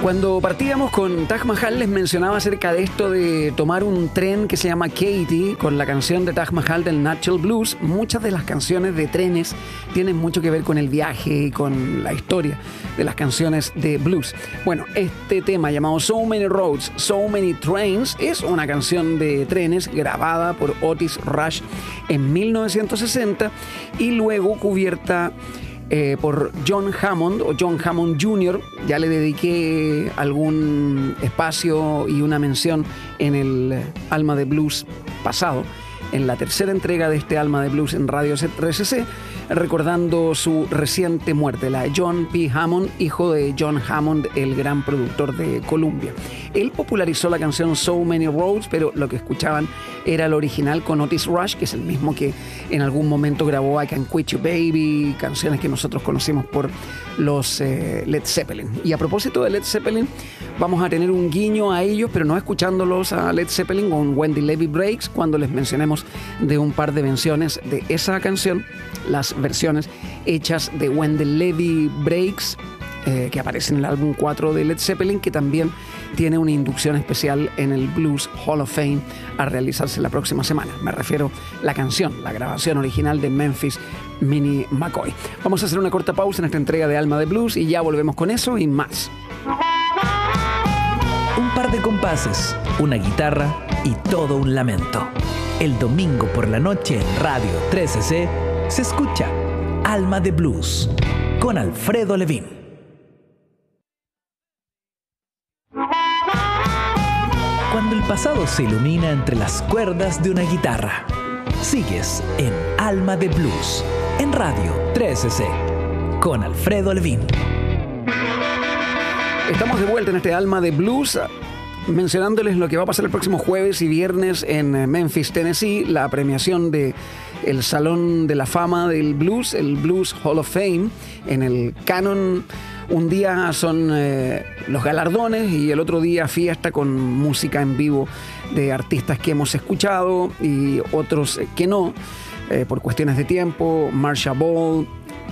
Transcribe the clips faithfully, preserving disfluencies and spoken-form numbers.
Cuando partíamos con Taj Mahal les mencionaba acerca de esto de tomar un tren que se llama Katy con la canción de Taj Mahal del Natural Blues. Muchas de las canciones de trenes tienen mucho que ver con el viaje y con la historia de las canciones de blues. Bueno, este tema llamado So Many Roads, So Many Trains es una canción de trenes grabada por Otis Rush en mil novecientos sesenta y luego cubierta Eh, por John Hammond o John Hammond junior Ya le dediqué algún espacio y una mención en el Alma de Blues pasado, en la tercera entrega de este Alma de Blues en Radio R C C, recordando su reciente muerte, la de John P. Hammond, hijo de John Hammond, el gran productor de Columbia. Él popularizó la canción So Many Roads, pero lo que escuchaban era el original con Otis Rush, que es el mismo que en algún momento grabó I Can Quit You Baby, canciones que nosotros conocimos por los eh, Led Zeppelin. Y a propósito de Led Zeppelin, vamos a tener un guiño a ellos, pero no escuchándolos a Led Zeppelin con When the Levee Breaks, cuando les mencionemos de un par de versiones de esa canción, las versiones hechas de When the Levee Breaks, eh, que aparece en el álbum cuatro de Led Zeppelin, que también tiene una inducción especial en el Blues Hall of Fame a realizarse la próxima semana. Me refiero a la canción, la grabación original de Memphis Minnie McCoy. Vamos a hacer una corta pausa en esta entrega de Alma de Blues y ya volvemos con eso y más. Un par de compases, una guitarra y todo un lamento. El domingo por la noche en Radio trece C se escucha Alma de Blues con Alfredo Levin. Cuando el pasado se ilumina entre las cuerdas de una guitarra, sigues en Alma de Blues en Radio trece C con Alfredo Levin. Estamos de vuelta en este Alma de Blues, mencionándoles lo que va a pasar el próximo jueves y viernes en Memphis, Tennessee, la premiación de el Salón de la Fama del Blues, el Blues Hall of Fame. En el Canon, un día son eh, los galardones y el otro día fiesta con música en vivo de artistas que hemos escuchado y otros que no, eh, por cuestiones de tiempo. Marsha Ball,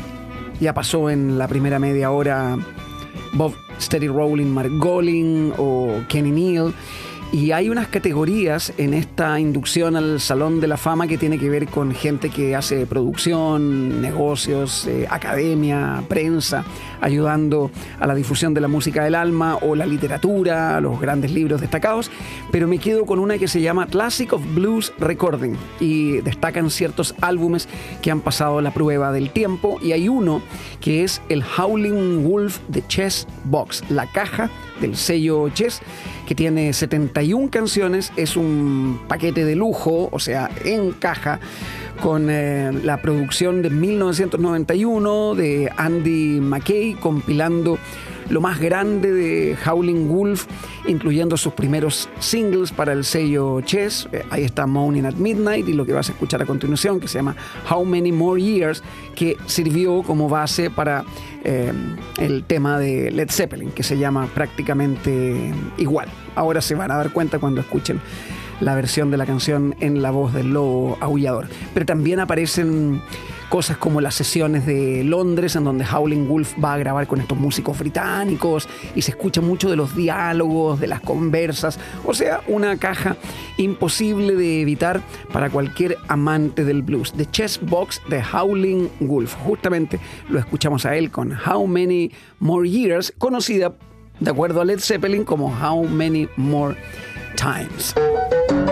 ya pasó en la primera media hora Bob Steady Rolling Margolin o Kenny Neal. Y hay unas categorías en esta inducción al Salón de la Fama que tiene que ver con gente que hace producción, negocios, eh, academia, prensa, ayudando a la difusión de la música del alma o la literatura, los grandes libros destacados. Pero me quedo con una que se llama Classic of Blues Recording y destacan ciertos álbumes que han pasado la prueba del tiempo. Y hay uno que es el Howling Wolf de Chess Box, la caja del sello Chess, que tiene setenta y una canciones, es un paquete de lujo, o sea, en caja, con eh, la producción de mil novecientos noventa y uno de Andy McKay, compilando lo más grande de Howling Wolf, incluyendo sus primeros singles para el sello Chess. Eh, ahí está Moaning at Midnight y lo que vas a escuchar a continuación, que se llama How Many More Years, que sirvió como base para eh, el tema de Led Zeppelin, que se llama prácticamente igual. Ahora se van a dar cuenta cuando escuchen la versión de la canción en la voz del lobo aullador. Pero también aparecen cosas como las sesiones de Londres, en donde Howling Wolf va a grabar con estos músicos británicos y se escucha mucho de los diálogos, de las conversas. O sea, una caja imposible de evitar para cualquier amante del blues. The Chess Box de Howling Wolf. Justamente lo escuchamos a él con How Many More Years, conocida de acuerdo a Led Zeppelin como How Many More Times.